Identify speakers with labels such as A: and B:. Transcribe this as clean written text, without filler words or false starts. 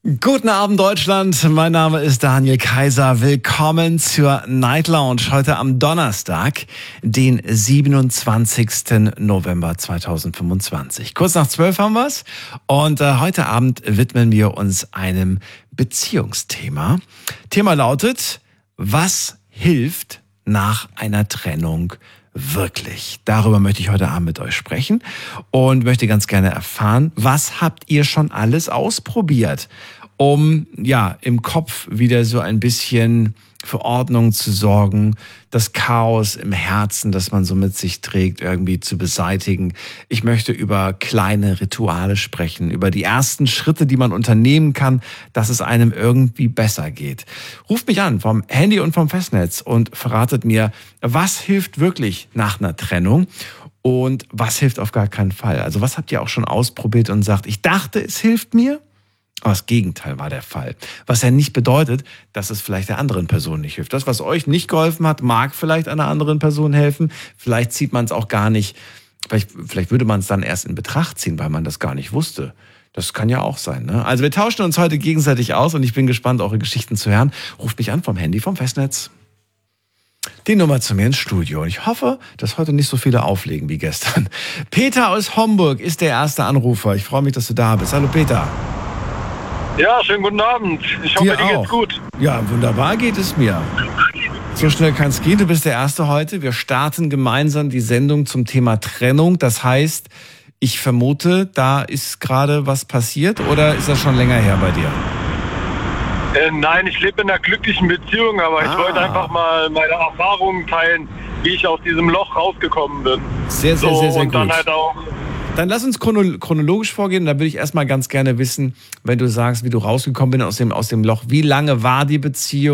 A: Guten Abend Deutschland, mein Name ist Daniel Kaiser. Willkommen zur Night Lounge heute am Donnerstag, den 27. November 2025. Kurz nach 12 haben wir's und heute Abend widmen wir uns einem Beziehungsthema. Thema lautet, was hilft nach einer Trennung wirklich? Darüber möchte ich heute Abend mit euch sprechen und möchte ganz gerne erfahren, was habt ihr schon alles ausprobiert, um im Kopf wieder so ein bisschen für Ordnung zu sorgen, das Chaos im Herzen, das man so mit sich trägt, irgendwie zu beseitigen. Ich möchte über kleine Rituale sprechen, über die ersten Schritte, die man unternehmen kann, dass es einem irgendwie besser geht. Ruft mich an vom Handy und vom Festnetz und verratet mir, was hilft wirklich nach einer Trennung und was hilft auf gar keinen Fall. Also was habt ihr auch schon ausprobiert und sagt, ich dachte, es hilft mir? Aber das Gegenteil war der Fall. Was ja nicht bedeutet, dass es vielleicht der anderen Person nicht hilft. Das, was euch nicht geholfen hat, mag vielleicht einer anderen Person helfen. Vielleicht zieht man es auch gar nicht, vielleicht würde man es dann erst in Betracht ziehen, weil man das gar nicht wusste. Das kann ja auch sein, ne? Also wir tauschen uns heute gegenseitig aus und ich bin gespannt, eure Geschichten zu hören. Ruft mich an vom Handy, vom Festnetz. Die Nummer zu mir ins Studio. Und ich hoffe, dass heute nicht so viele auflegen wie gestern. Peter aus Homburg ist der erste Anrufer. Ich freue mich, dass du da bist. Hallo Peter.
B: Ja, schönen guten Abend. Ich hoffe, dir geht's gut.
A: Ja, wunderbar geht es mir. So schnell kann es gehen. Du bist der Erste heute. Wir starten gemeinsam die Sendung zum Thema Trennung. Das heißt, ich vermute, da ist gerade was passiert oder ist das schon länger her bei dir?
B: Nein, ich lebe in einer glücklichen Beziehung, aber ich wollte einfach mal meine Erfahrungen teilen, wie ich aus diesem Loch rausgekommen bin.
A: Sehr und
B: gut. Dann halt auch...
A: Dann lass uns chronologisch vorgehen. Da würde ich erstmal ganz gerne wissen, wenn du sagst, wie du rausgekommen bist aus dem Loch. Wie lange war die Beziehung?